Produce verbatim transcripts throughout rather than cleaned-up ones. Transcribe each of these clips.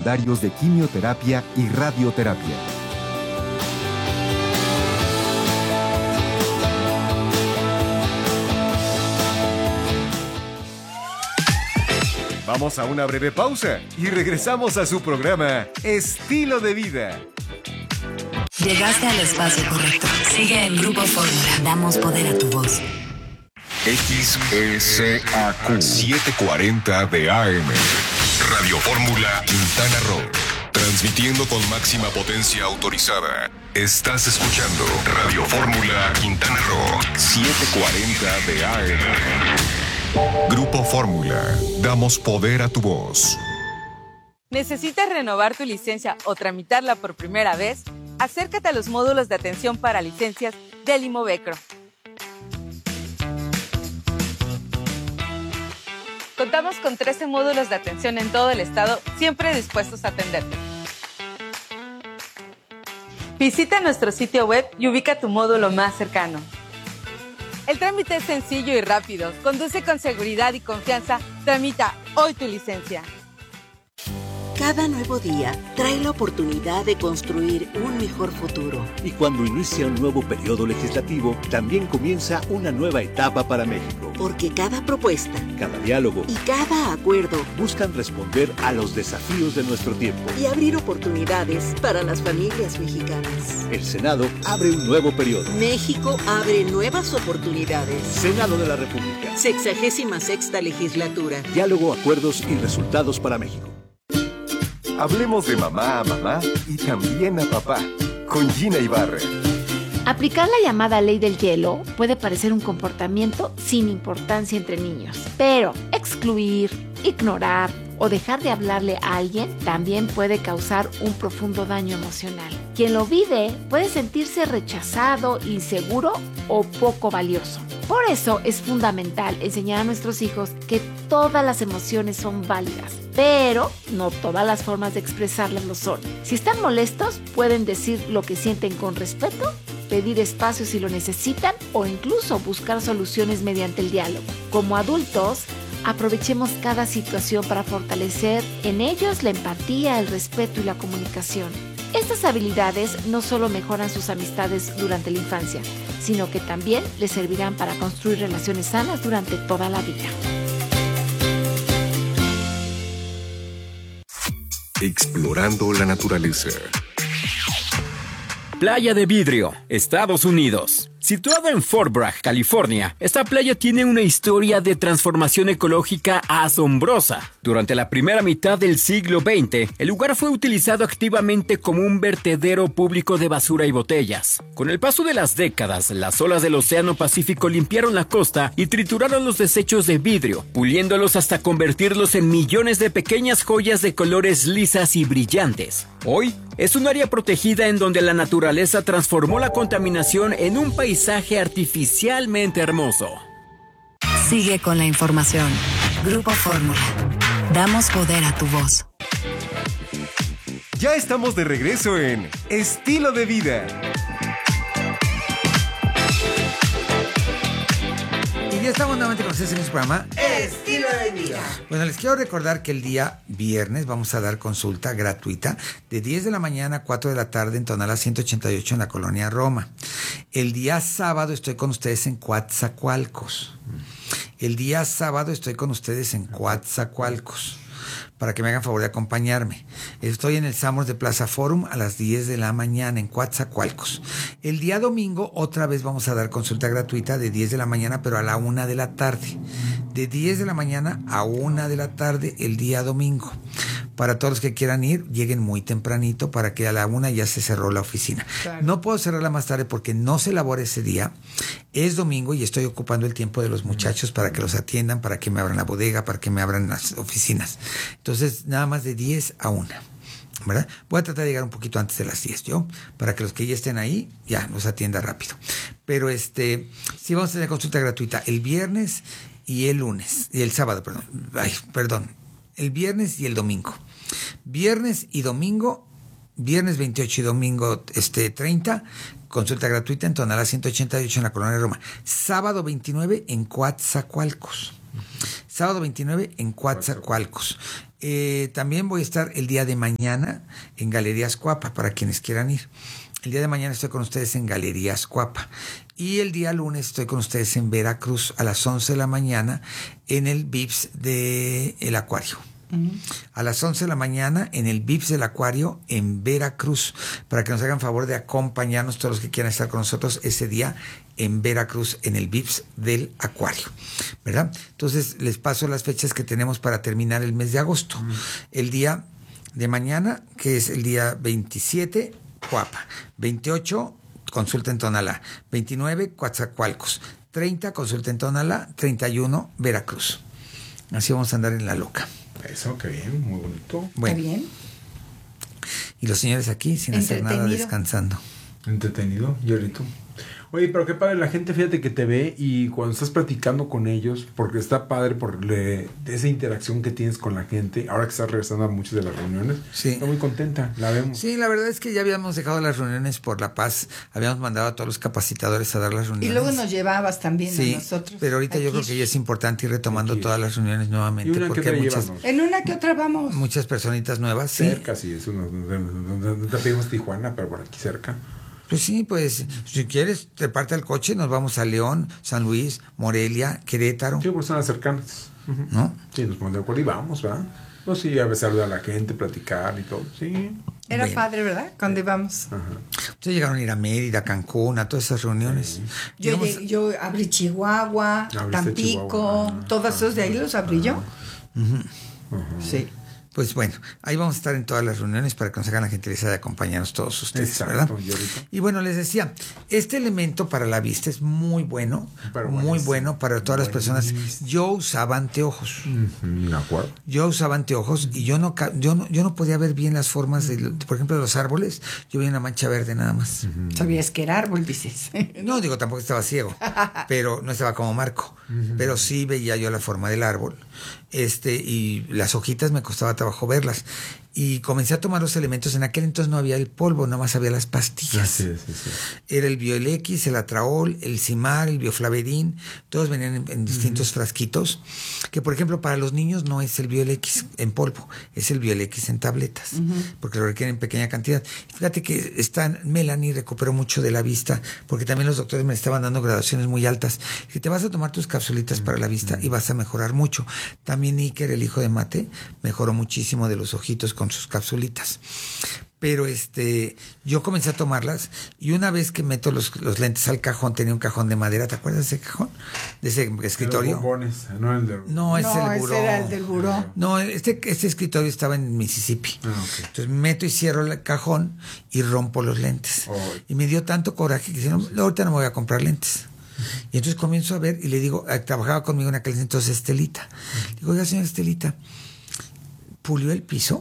secundarios de quimioterapia y radioterapia. Vamos a una breve pausa y regresamos a su programa Estilo de Vida. Llegaste al espacio correcto. Sigue en Grupo Fórmula. Damos poder a tu voz. X S A Q setecientos cuarenta de A M. Radio Fórmula Quintana Roo. Transmitiendo con máxima potencia autorizada. Estás escuchando Radio Fórmula Quintana Roo setecientos cuarenta de A M. Grupo Fórmula. Damos poder a tu voz. ¿Necesitas renovar tu licencia o tramitarla por primera vez? Acércate a los módulos de atención para licencias del Imovecro. Contamos con trece módulos de atención en todo el estado, siempre dispuestos a atenderte. Visita nuestro sitio web y ubica tu módulo más cercano. El trámite es sencillo y rápido. Conduce con seguridad y confianza. Tramita hoy tu licencia. Cada nuevo día trae la oportunidad de construir un mejor futuro. Y cuando inicia un nuevo periodo legislativo, también comienza una nueva etapa para México. Porque cada propuesta, cada diálogo y cada acuerdo buscan responder a los desafíos de nuestro tiempo y abrir oportunidades para las familias mexicanas. El Senado abre un nuevo periodo. México abre nuevas oportunidades. Senado de la República. Sexagésima sexta legislatura. Diálogo, acuerdos y resultados para México. Hablemos de mamá a mamá y también a papá, con Gina Ibarra. Aplicar la llamada ley del hielo puede parecer un comportamiento sin importancia entre niños, pero excluir, ignorar o dejar de hablarle a alguien también puede causar un profundo daño emocional. Quien lo vive puede sentirse rechazado, inseguro o poco valioso. Por eso es fundamental enseñar a nuestros hijos que todas las emociones son válidas, pero no todas las formas de expresarlas lo son. Si están molestos, pueden decir lo que sienten con respeto, pedir espacio si lo necesitan o incluso buscar soluciones mediante el diálogo. Como adultos, aprovechemos cada situación para fortalecer en ellos la empatía, el respeto y la comunicación. Estas habilidades no solo mejoran sus amistades durante la infancia, sino que también les servirán para construir relaciones sanas durante toda la vida. Explorando la naturaleza. Playa de Vidrio, Estados Unidos. Situada en Fort Bragg, California, esta playa tiene una historia de transformación ecológica asombrosa. Durante la primera mitad del siglo veinte, el lugar fue utilizado activamente como un vertedero público de basura y botellas. Con el paso de las décadas, las olas del Océano Pacífico limpiaron la costa y trituraron los desechos de vidrio, puliéndolos hasta convertirlos en millones de pequeñas joyas de colores lisas y brillantes. Hoy, es un área protegida en donde la naturaleza transformó la contaminación en un paisaje artificialmente hermoso. Sigue con la información. Grupo Fórmula. Damos poder a tu voz. Ya estamos de regreso en Estilo de Vida. Y ya estamos nuevamente con ustedes en este programa Estilo de Vida. Bueno, les quiero recordar que el día viernes vamos a dar consulta gratuita de diez de la mañana a cuatro de la tarde en Tonalá ciento ochenta y ocho en la colonia Roma. El día sábado estoy con ustedes en Coatzacoalcos. El día sábado estoy con ustedes en Coatzacoalcos, para que me hagan favor de acompañarme. Estoy en el Samos de Plaza Forum a las diez de la mañana en Coatzacoalcos. El día domingo otra vez vamos a dar consulta gratuita de diez de la mañana, pero a la una de la tarde. De diez de la mañana a una de la tarde el día domingo. Para todos los que quieran ir, lleguen muy tempranito para que a la una ya se cerró la oficina. Claro. No puedo cerrarla más tarde porque no se elabora ese día. Es domingo y estoy ocupando el tiempo de los muchachos para que los atiendan, para que me abran la bodega, para que me abran las oficinas. Entonces, nada más de diez a una, ¿verdad? Voy a tratar de llegar un poquito antes de las diez, yo, para que los que ya estén ahí, ya los atienda rápido. Pero este, sí vamos a tener consulta gratuita el viernes y el lunes, y el sábado, perdón. Ay, perdón. El viernes y el domingo. Viernes y domingo, viernes veintiocho y domingo este, treinta, consulta gratuita en Tonalá ciento ochenta y ocho en la colonia Roma. Sábado veintinueve en Coatzacoalcos. Sábado veintinueve en Coatzacoalcos. Eh, también voy a estar el día de mañana en Galerías Cuapa, para quienes quieran ir. El día de mañana estoy con ustedes en Galerías Cuapa. Y el día lunes estoy con ustedes en Veracruz a las once de la mañana en el Vips del Acuario. Uh-huh. A las once de la mañana en el Vips del Acuario en Veracruz, para que nos hagan favor de acompañarnos todos los que quieran estar con nosotros ese día en Veracruz, en el Vips del Acuario, ¿verdad? Entonces les paso las fechas que tenemos para terminar el mes de agosto. Uh-huh. El día de mañana, que es el día veintisiete, Coapa. veintiocho, consulta en Tonalá. veintinueve, Coatzacoalcos. treinta, consulta en Tonalá. treinta y uno, Veracruz. Así vamos a andar en la loca. Eso, qué bien, muy bonito. Bueno. Qué bien. Y los señores aquí sin hacer nada, descansando. Entretenido, Yorito. Oye, pero qué padre, la gente, fíjate que te ve y cuando estás platicando con ellos, porque está padre por le, esa interacción que tienes con la gente, ahora que estás regresando a muchas de las reuniones, sí. Está muy contenta, la vemos. Sí, la verdad es que ya habíamos dejado las reuniones por la paz, habíamos mandado a todos los capacitadores a dar las reuniones. Y luego nos llevabas también sí, a nosotros. Pero ahorita aquí. Yo creo que ya es importante ir retomando aquí. Todas las reuniones nuevamente. ¿Y una porque que hay muchas, en una que otra vamos. Muchas personitas nuevas. Cerca, sí, eso no, no, no, no, no te pedimos Tijuana, pero por aquí cerca. Pues sí, pues si quieres, te parte el coche, nos vamos a León, San Luis, Morelia, Querétaro. Sí, personas cercanas. Uh-huh. ¿No? Sí, nos ponemos de acuerdo y vamos, ¿verdad? Pues sí, a veces saludar a la gente, platicar y todo, sí. Era bueno. padre, ¿verdad? Cuando íbamos. Ajá. Ustedes llegaron a ir a Mérida, a Cancún, a todas esas reuniones. Sí. Yo, llegué, yo abrí Chihuahua, Abriste Tampico, Chihuahua. Todos esos de ahí los abrí yo. Uh-huh. Uh-huh. Sí. Pues bueno, ahí vamos a estar en todas las reuniones para que nos hagan la gentileza de acompañarnos todos ustedes, exacto, ¿verdad? Y bueno, les decía, este elemento para la vista es muy bueno, Pero muy bueno, bueno para todas las personas. Yo usaba anteojos. Mm-hmm, de acuerdo. Yo usaba anteojos y yo no, yo no, yo no podía ver bien las formas, de, por ejemplo, de los árboles. Yo veía una mancha verde nada más. Mm-hmm. ¿Sabías que era árbol, dices? No, digo, tampoco estaba ciego, pero no estaba como Marco. Mm-hmm. Pero sí veía yo la forma del árbol. Este, y las hojitas me costaba trabajo verlas. Y comencé a tomar los elementos. En aquel entonces no había el polvo, nada más había las pastillas. Sí, sí, sí. Era el Biolex, el Atraol, el Cimar, el Bioflavedin. Todos venían en, en distintos uh-huh. frasquitos. Que, por ejemplo, para los niños no es el Biolex en polvo, es el Biolex en tabletas, uh-huh. porque lo requieren en pequeña cantidad. Fíjate que esta Melanie recuperó mucho de la vista, porque también los doctores me estaban dando graduaciones muy altas. Que te vas a tomar tus capsulitas uh-huh. para la vista uh-huh. y vas a mejorar mucho. También Iker, el hijo de Mate, mejoró muchísimo de los ojitos con sus capsulitas. Pero este, yo comencé a tomarlas y una vez que meto los, los lentes al cajón, tenía un cajón de madera, ¿te acuerdas de ese cajón? De ese escritorio. De los bombones, no el de... No, es no, el buró. Ese era el del buró. No, este, este escritorio estaba en Mississippi. Ah, okay. Entonces meto y cierro el cajón y rompo los lentes. Oh. Y me dio tanto coraje que dije, no, ahorita no me voy a comprar lentes. Y entonces comienzo a ver y le digo, trabajaba conmigo en aquel entonces Estelita. Uh-huh. Digo, oiga, señora Estelita, ¿pulió el piso?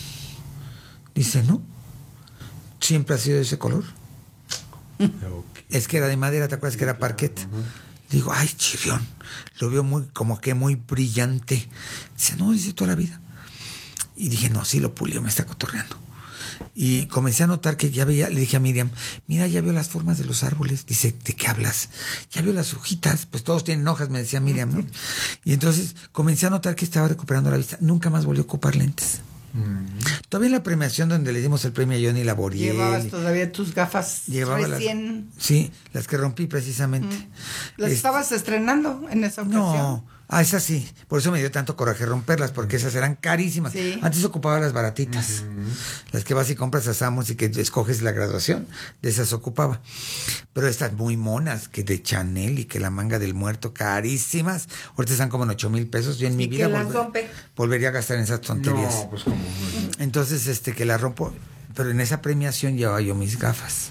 Dice, no. ¿Siempre ha sido de ese color? Okay. Es que era de madera, ¿te acuerdas sí, que era claro, parquet? Uh-huh. Digo, ay, chirrión. Lo veo muy, como que muy brillante. Dice, no, dice toda la vida. Y dije, no, sí lo pulió, me está cotorreando. Y comencé a notar que ya veía, le dije a Miriam, mira, ya veo las formas de los árboles. Dice, ¿de qué hablas? Ya veo las hojitas, pues todos tienen hojas, me decía Miriam, ¿no? Y entonces comencé a notar que estaba recuperando la vista. Nunca más volvió a ocupar lentes. Mm. Todavía en la premiación donde le dimos el premio a Johnny Laboriel. Llevabas todavía tus gafas llevaba recién. Las, sí, las que rompí precisamente. Mm. ¿Las es, estabas estrenando en esa ocasión? No, ah, esas sí. Por eso me dio tanto coraje romperlas, porque esas eran carísimas. Sí. Antes ocupaba las baratitas. Mm-hmm. Las que vas y compras a Samos y que escoges la graduación, de esas ocupaba. Pero estas muy monas, que de Chanel y que la manga del muerto, carísimas. Ahorita están como en ocho mil pesos. Yo en mi vida volver, volvería a gastar en esas tonterías. No, pues como... Entonces, este, que la rompo. Pero en esa premiación llevaba yo mis gafas.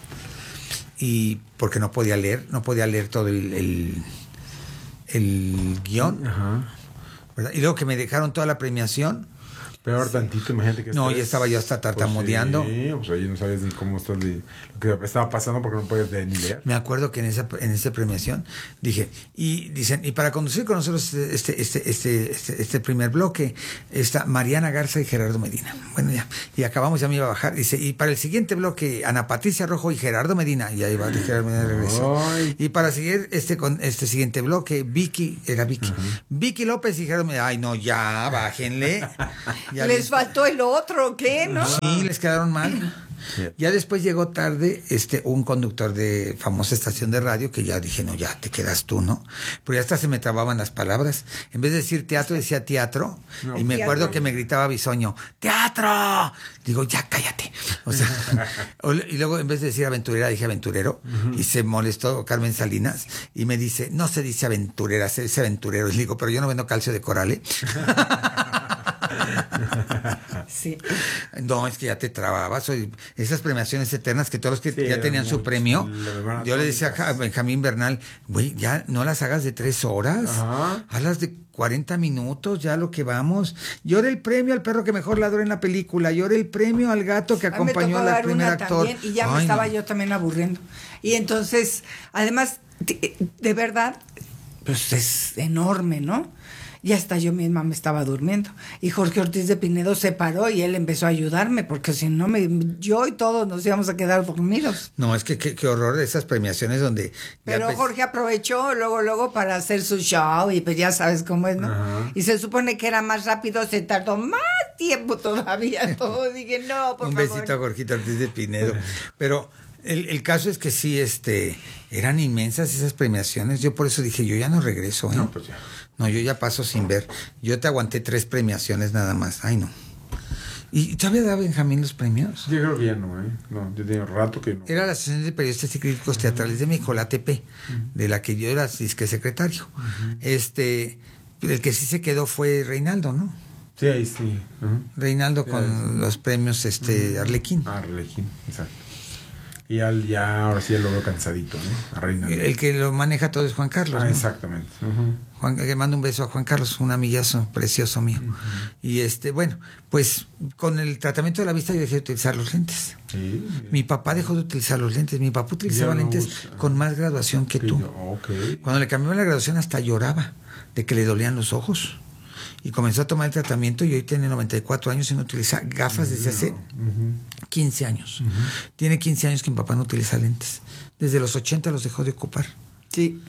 Y porque no podía leer, no podía leer todo el... el el guión. Ajá. ¿verdad? Y luego que me dejaron toda la premiación, Peor tantito, imagínate que... No, estés- ya estaba yo hasta tartamudeando. Pues sí, pues ahí no sabías ni cómo estás de, lo que estaba pasando porque no podías de- ni leer. Me acuerdo que en esa en esa premiación dije, y dicen, y para conducir con nosotros este, este, este, este, este primer bloque, está Mariana Garza y Gerardo Medina. Bueno, ya, y acabamos, ya me iba a bajar. Dice, y para el siguiente bloque, Ana Patricia Rojo y Gerardo Medina. Y ahí va, Gerardo Medina regresó. Ay. Y para seguir este con este siguiente bloque, Vicky, era Vicky. Ajá. Vicky López y Gerardo Medina. Ay, no, ya, bájenle. Ya Les les- faltó el otro, ¿qué? ¿No? Sí, les quedaron mal. Ya después llegó tarde este un conductor de famosa estación de radio que ya dije, no, ya te quedas tú, ¿no? Pero ya hasta se me trababan las palabras. En vez de decir teatro, decía teatro. No, y me teatro. acuerdo que me gritaba Bisoño, ¡teatro! Digo, ya cállate. O sea, o- y luego en vez de decir aventurera, dije aventurero. Y se molestó Carmen Salinas y me dice, no se dice aventurera, se dice aventurero. Y le digo, pero yo no vendo calcio de coral, ¿eh? Sí. No, es que ya te trababas. Oye, esas premiaciones eternas que todos los que Sí, ya tenían su mucho, premio. la- Yo le decía a Ja- Benjamín Bernal, güey, ya no las hagas de tres horas. Ajá. Hazlas de cuarenta minutos, ya lo que vamos. Llora el premio al perro que mejor ladró en la película. Llora el premio al gato que A mí me acompañó tocó al dar primer una actor. también y ya me Ay, estaba no. yo también aburriendo. Y entonces, además, de, de verdad, pues es enorme, ¿no? Y hasta yo misma me estaba durmiendo. Y Jorge Ortiz de Pinedo se paró y él empezó a ayudarme, porque si no, me, yo y todos nos íbamos a quedar dormidos. No, es que qué, qué horror de esas premiaciones donde... ya Pero pues- Jorge aprovechó luego, luego para hacer su show y pues ya sabes cómo es, ¿no? Ajá. Y se supone que era más rápido, se tardó más tiempo todavía. Todo dije, no, por Un favor. besito a Jorgito Ortiz de Pinedo. Pero el, el caso es que sí, este, eran inmensas esas premiaciones. Yo por eso dije, yo ya no regreso, ¿eh? No, pues ya. No, yo ya paso sin ver. Yo te aguanté tres premiaciones nada más. Ay, no. ¿Y todavía da Benjamín los premios? Yo creo que ya no, ¿eh? No, yo tengo rato que no. Era la Asociación de Periodistas y Críticos Teatrales de México, la A T P, de la que yo era disque secretario. Este, el que sí se quedó fue Reinaldo, ¿no? Sí, ahí sí. Ajá. Reinaldo Sí, con sí. los premios este Arlequín. Ah, Arlequín, exacto. Y al, ya, ahora sí ya lo veo cansadito, ¿no? A Reina. El que lo maneja todo es Juan Carlos. Ah, ¿no? exactamente. Ujú. Juan, le mando un beso a Juan Carlos, un amigazo precioso mío. Y este, bueno, pues con el tratamiento de la vista yo dejé de utilizar los lentes. Sí. Mi papá dejó de utilizar los lentes. Mi papá utilizaba Ya no lentes usa. con más graduación que Que tú. yo- ok. Cuando le cambió la graduación hasta lloraba de que le dolían los ojos. Y comenzó a tomar el tratamiento y hoy tiene noventa y cuatro años y no utiliza gafas desde hace quince años. Tiene quince años que mi papá no utiliza lentes. Desde los ochenta los dejó de ocupar. Sí.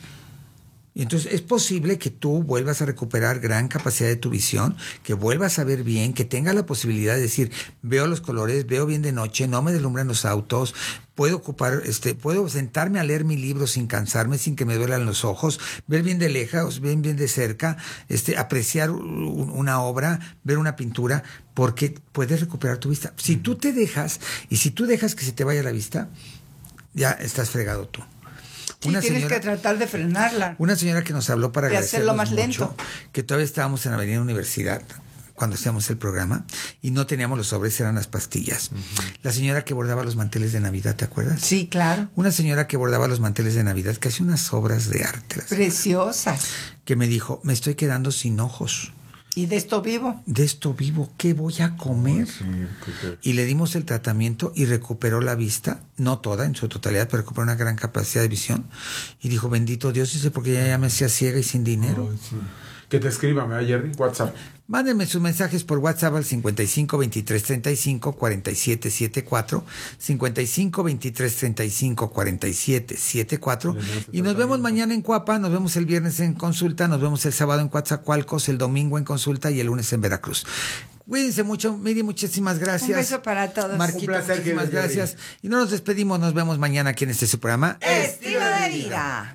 Y entonces es posible que tú vuelvas a recuperar gran capacidad de tu visión, que vuelvas a ver bien, que tengas la posibilidad de decir, veo los colores, veo bien de noche, no me deslumbran los autos, puedo ocupar, este, puedo sentarme a leer mi libro sin cansarme, sin que me duelan los ojos, ver bien de lejos, ver bien de cerca, este, apreciar un- una obra, ver una pintura, porque puedes recuperar tu vista. Si tú te dejas, y si tú dejas que se te vaya la vista, ya estás fregado tú. Sí, tienes que tratar de frenarla. Una señora que nos habló para De hacerlo agradecernos más mucho, lento. que todavía estábamos en Avenida Universidad cuando hacíamos el programa y no teníamos los sobres, eran las pastillas. La señora que bordaba los manteles de Navidad, ¿te acuerdas? Sí, claro. Una señora que bordaba los manteles de Navidad, que hacía unas obras de arte, la señora, Preciosas. que me dijo, me estoy quedando sin ojos. Y de esto vivo. De esto vivo, ¿qué voy a comer? Sí, porque- Y le dimos el tratamiento y recuperó la vista, no toda, en su totalidad, pero recuperó una gran capacidad de visión. Y dijo, bendito Dios, dice, porque ya, ya me hacía ciega y sin dinero. Ay, sí. Que te escriban, ¿verdad, Jerry? WhatsApp. Mándenme sus mensajes por WhatsApp al cincuenta y cinco veintitrés treinta y cinco cuarenta y siete setenta y cuatro, cincuenta y cinco veintitrés treinta y cinco cuarenta y siete setenta y cuatro, y nos vemos mañana en Cuapa, nos vemos el viernes en Consulta, nos vemos el sábado en Coatzacoalcos, el domingo en Consulta y el lunes en Veracruz. Cuídense mucho, Miri, muchísimas gracias. Un beso para todos. Marquito, Un placer, muchísimas querido Jerry. gracias. Y no nos despedimos, nos vemos mañana aquí en este su programa. Estilo de vida.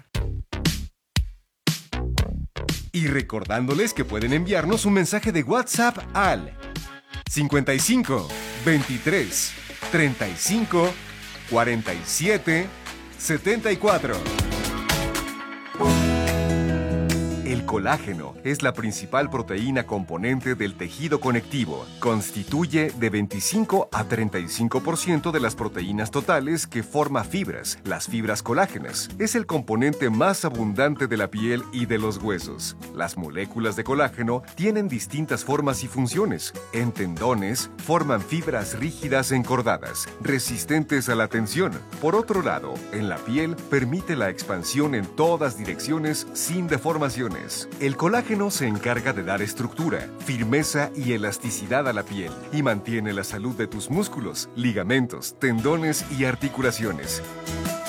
Y recordándoles que pueden enviarnos un mensaje de WhatsApp al cincuenta y cinco veintitrés treinta y cinco cuarenta y siete setenta y cuatro. El colágeno es la principal proteína componente del tejido conectivo. Constituye de veinticinco a treinta y cinco por ciento de las proteínas totales que forma fibras, las fibras colágenas. Es el componente más abundante de la piel y de los huesos. Las moléculas de colágeno tienen distintas formas y funciones. En tendones, forman fibras rígidas encordadas, resistentes a la tensión. Por otro lado, en la piel, permite la expansión en todas direcciones sin deformaciones. El colágeno se encarga de dar estructura, firmeza y elasticidad a la piel y mantiene la salud de tus músculos, ligamentos, tendones y articulaciones.